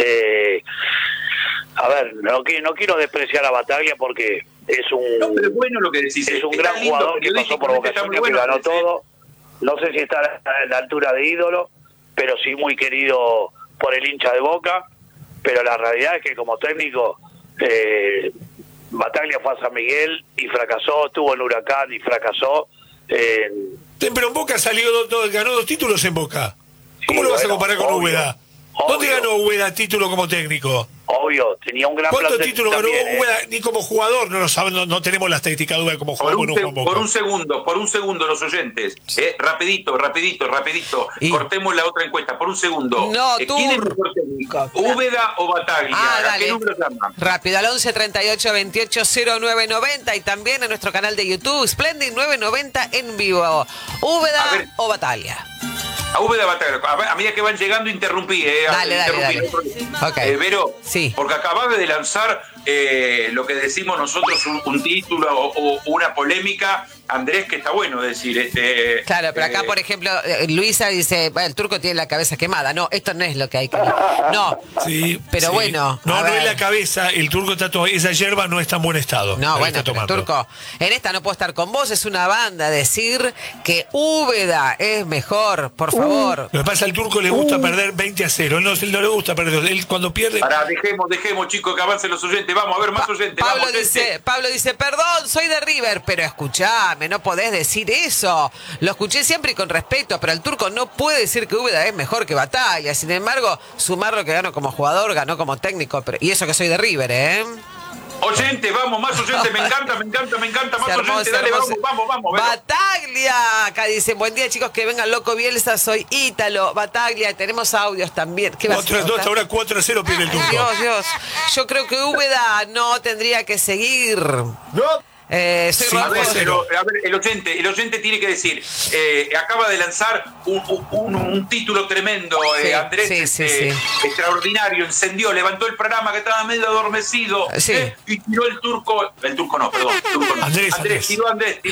A ver, no quiero despreciar a Bataglia porque es un... No, pero es bueno lo que decís. Es un gran jugador que pasó por Boca Juniors, que ganó todo. No sé si está a la altura de ídolo, pero sí muy querido por el hincha de Boca. Pero la realidad es que como técnico, Bataglia fue a San Miguel y fracasó, estuvo en Huracán y fracasó. Pero en Boca ganó 2 títulos en Boca. ¿Cómo lo vas a comparar con Úbeda? ¿Dónde ganó Úbeda título como técnico? Obvio, tenía un gran ¿Cuántos títulos ganó también, Úbeda? Ni como jugador, no tenemos la estadística de Úbeda como jugador. Por un segundo, los oyentes. Rapidito. Cortemos la otra encuesta, por un segundo. No, ¿Quién es mejor técnico? ¿Úbeda o Bataglia? ¿A qué número llaman? Rápido, al 11 38 28 09 90 y también en nuestro canal de YouTube, Splendid 990 en vivo. ¿Úbeda o Bataglia? A Úbeda Bataglia. A medida que van llegando, interrumpí. Dale. Okay. Vero, sí. Porque acabas de lanzar lo que decimos nosotros, un título o una polémica, Andrés, que está bueno decir. Claro, pero acá, por ejemplo, Luisa dice, bueno, el turco tiene la cabeza quemada. No, esto no es lo que hay que... No, sí, pero sí. bueno. No es la cabeza, el turco está todo... Esa hierba no está en buen estado. No, bueno, pero turco, en esta no puedo estar con vos, es una banda decir que Úbeda es mejor, por favor. Lo que pasa, al turco le gusta perder 20-0. Él no le gusta perder. Él cuando pierde... Ahora, dejemos, chicos, que avancen los oyentes. Vamos a ver más oyentes. Pablo dice, perdón, soy de River, pero escuchame, no podés decir eso. Lo escuché siempre y con respeto, pero el turco no puede decir que Úbeda es mejor que Bataglia. Sin embargo, sumar lo que ganó como jugador, ganó como técnico. Y eso que soy de River, ¿eh? Oyente, vamos, más oyentes, me encanta, más oyentes, dale, vamos. Bataglia, acá dicen, buen día chicos, que vengan Loco Bielsa, soy Ítalo, Bataglia, tenemos audios también. ¿Qué va a hacer? Ahora 4-0 pierde el turco. Dios, yo creo que Úbeda no tendría que seguir. No. Soy a ver, el oyente tiene que decir, acaba de lanzar un título tremendo, Andrés, extraordinario, encendió, levantó el programa que estaba medio adormecido, y tiró el turco no, perdón, Andrés, tiró Andrés,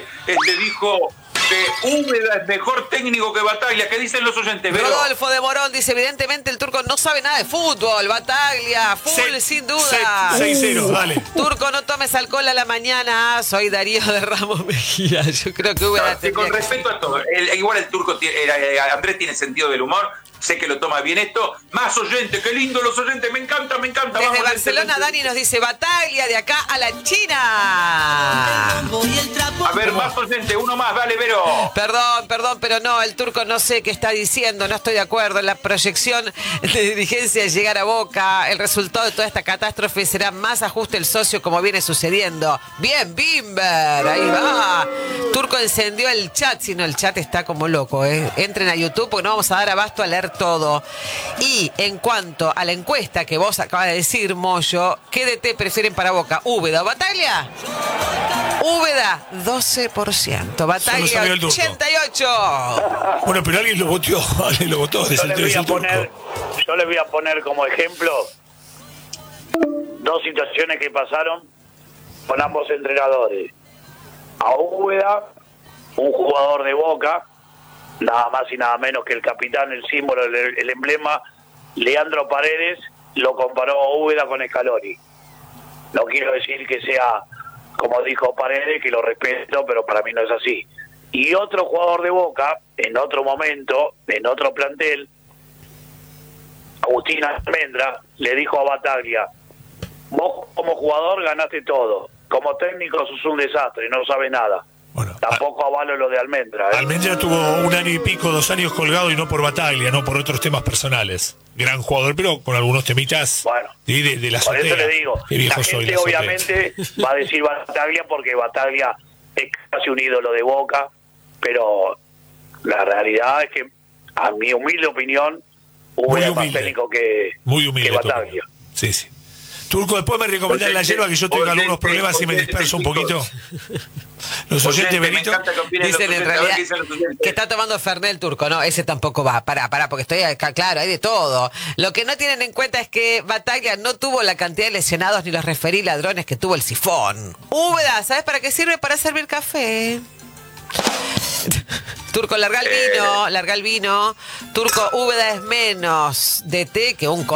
dijo que Úbeda es mejor técnico que Bataglia. ¿Qué dicen los oyentes? Rodolfo de Morón dice, evidentemente el turco no sabe nada de fútbol. Bataglia, full, sin duda. 6-0, dale. Turco, no tomes alcohol a la mañana. Soy Darío de Ramos Mejía. Yo creo que Úbeda con respeto a todo. Igual el turco, Andrés tiene sentido del humor. Sé que lo toma bien esto. Más oyentes, qué lindo los oyentes, me encanta. Desde vamos, Barcelona, Dani nos dice, Bataglia de acá a la China. A ver, más oyentes, uno más, dale, Vero. Perdón, pero no, el turco no sé qué está diciendo, no estoy de acuerdo. En la proyección de dirigencia de llegar a Boca, el resultado de toda esta catástrofe será más ajuste el socio como viene sucediendo. Bien, Bimber, ahí va. Turco encendió el chat, si no el chat está como loco, Entren a YouTube porque no vamos a dar abasto a leer todo. Y en cuanto a la encuesta que vos acabas de decir, Moyo, ¿qué DT prefieren para Boca? ¿Úbeda o Bataglia? Úbeda, 12%. Bataglia, 88%. Bueno, pero alguien lo votó. Yo les voy a poner como ejemplo 2 situaciones que pasaron con ambos entrenadores. A Úbeda, un jugador de Boca, nada más y nada menos que el capitán, el símbolo, el emblema, Leandro Paredes, lo comparó a Úbeda con Scaloni. No quiero decir que sea, como dijo Paredes, que lo respeto, pero para mí no es así. Y otro jugador de Boca, en otro momento, en otro plantel, Agustín Almendra, le dijo a Bataglia, vos como jugador ganaste todo, como técnico sos un desastre, no sabes nada. Bueno, tampoco avalo lo de Almendra. Almendra tuvo 1 año y pico, 2 años colgado y no por Bataglia, no por otros temas personales. Gran jugador, pero con algunos temitas de la azotea. Por eso le digo, la gente obviamente va a decir Bataglia porque Bataglia es casi un ídolo de Boca, pero la realidad es que, a mi humilde opinión, Úbeda es más técnico que Bataglia. Sí. Turco, después me recomendás la hierba, que yo tengo algunos problemas y me disperso un poquito. Los oyentes, Benito, dicen en realidad que está tomando Fernet el turco. No, ese tampoco va. Pará, porque estoy acá, claro, hay de todo. Lo que no tienen en cuenta es que Bataglia no tuvo la cantidad de lesionados ni los referí ladrones que tuvo el Sifón. Úbeda, ¿sabes para qué sirve? Para servir café. Turco, larga el vino. Turco, Úbeda es menos DT que un